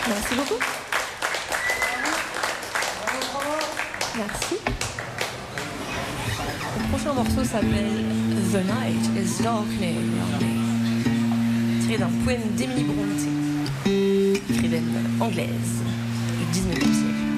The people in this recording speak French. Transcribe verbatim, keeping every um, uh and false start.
Merci beaucoup. Merci. Le prochain morceau s'appelle The Night is Darkening Around Me, tiré d'un poème d'Emily Brontë, écrivaine anglaise du dix-neuvième siècle.